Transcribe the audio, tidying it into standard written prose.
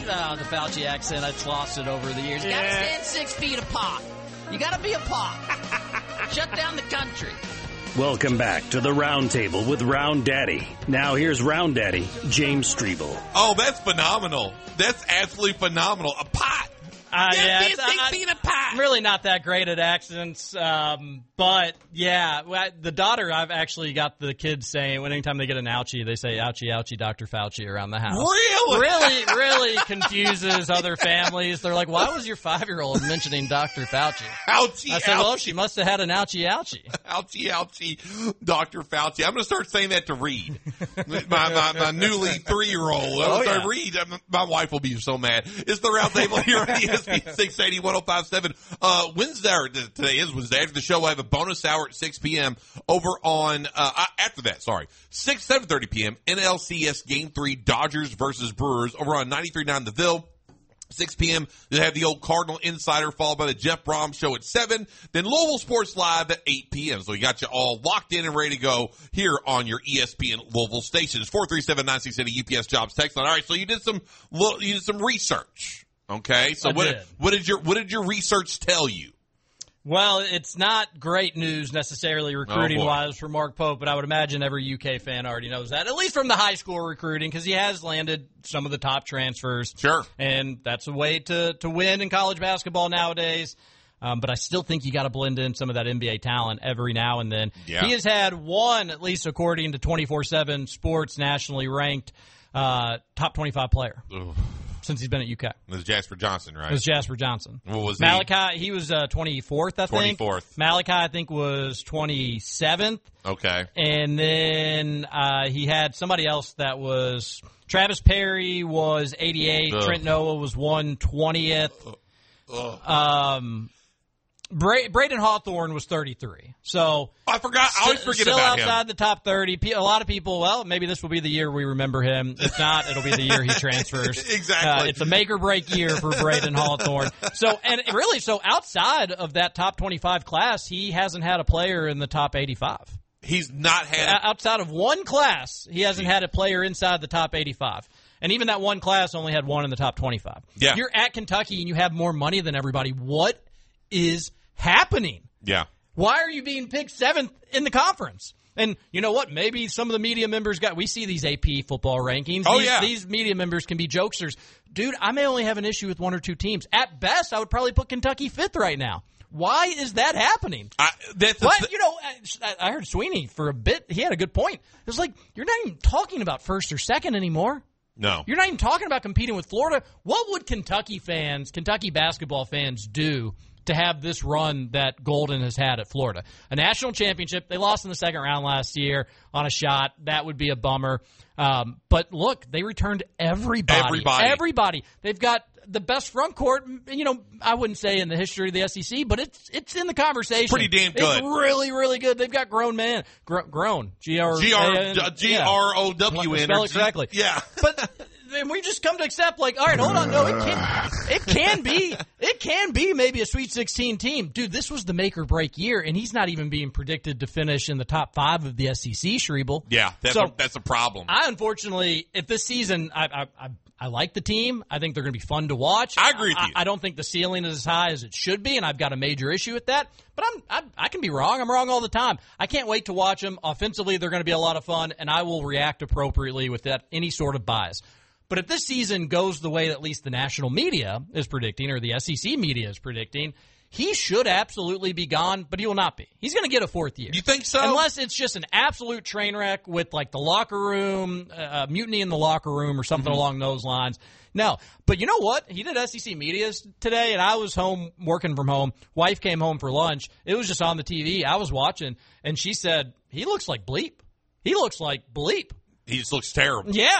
The Fauci accent, I've lost it over the years. You gotta stand 6 feet apart. You gotta be apart. Shut down the country. Welcome back to the Round Table with Round Daddy. Now here's Round Daddy, James Strebel. Oh, that's phenomenal. That's absolutely phenomenal. A pot. I'm really not that great at accents, but yeah, the daughter, I've actually got the kids saying, anytime they get an ouchie, they say, ouchie, ouchie, Dr. Fauci around the house. Really? Really confuses other families. They're like, why was your 5-year-old mentioning Dr. Fauci? Ouchie, I said, ouchie. well, she must have had an ouchie, ouchie. Ouchie, ouchie, Dr. Fauci. I'm going to start saying that to Reed, my newly 3-year-old. Reed, my wife will be so mad. It's the Round Table here on ESPN 680, 105.7. Today is Wednesday. After the show, we'll have a bonus hour at 6 p.m. over on, 7:30 p.m. NLCS Game 3, Dodgers versus Brewers over on 93.9 The Ville. 6 p.m., you'll have the old Cardinal Insider, followed by the Jeff Brom Show at 7. Then Louisville Sports Live at 8 p.m. So we got you all locked in and ready to go here on your ESPN Louisville stations. 437-9680 UPS Jobs text line. All right, so you did some research. Okay, so what did your research tell you? Well, it's not great news necessarily recruiting-wise for Mark Pope, but I would imagine every UK fan already knows that, at least from the high school recruiting, because he has landed some of the top transfers. Sure. And that's a way to win in college basketball nowadays. But I still think you got to blend in some of that NBA talent every now and then. Yeah. He has had one, at least according to 24/7 Sports, nationally ranked top 25 player. Ugh. Since he's been at UK. It was Jasper Johnson, right? It was Jasper Johnson. What was Malachi, he was 24th, I think. 24th. Malachi, I think, was 27th. Okay. And then he had somebody else that was – Travis Perry was 88th. Ugh. Trent Noah was 120th. Braden Hawthorne was 33. So I forgot. I always forget still about him. Still outside the top 30. A lot of people, well, maybe this will be the year we remember him. If not, it'll be the year he transfers. Exactly. It's a make or break year for Braden Hawthorne. So outside of that top 25 class, he hasn't had a player in the top 85. He's not had outside of one class, he hasn't had a player inside the top 85. And even that one class only had one in the top 25. Yeah. You're at Kentucky and you have more money than everybody. What is happening? Yeah. Why are you being picked 7th in the conference? And you know what? Maybe some of the media members we see these AP football rankings. These media members can be jokesters. Dude, I may only have an issue with 1 or 2 teams. At best, I would probably put Kentucky 5th right now. Why is that happening? I heard Sweeney for a bit. He had a good point. It's like, you're not even talking about 1st or 2nd anymore. No. You're not even talking about competing with Florida. What would Kentucky basketball fans do to have this run that Golden has had at Florida? A national championship. They lost in the second round last year on a shot. That would be a bummer. But look, they returned everybody. They've got the best front court, I wouldn't say in the history of the SEC, but it's in the conversation. Pretty damn good. It's really, really good. They've got grown men. Grown. G-R-O-W-N. Spell it correctly. Yeah. But and we just come to accept, all right, hold on. No, it can be maybe a Sweet 16 team. Dude, this was the make or break year, and he's not even being predicted to finish in the top 5 of the SEC, Schrebel. Yeah, that's a problem. I unfortunately, if this season, I like the team. I think they're going to be fun to watch. I agree with you. I don't think the ceiling is as high as it should be, and I've got a major issue with that. But I can be wrong. I'm wrong all the time. I can't wait to watch them. Offensively, they're going to be a lot of fun, and I will react appropriately with any sort of bias. But if this season goes the way that at least the national media is predicting, or the SEC media is predicting, he should absolutely be gone, but he will not be. He's going to get a 4th year. You think so? Unless it's just an absolute train wreck with the locker room, mutiny in the locker room or something along those lines. No. But you know what? He did SEC media today, and I was home working from home. Wife came home for lunch. It was just on the TV. I was watching, and she said, he looks like Bleep. He looks like Bleep. He just looks terrible. Yeah.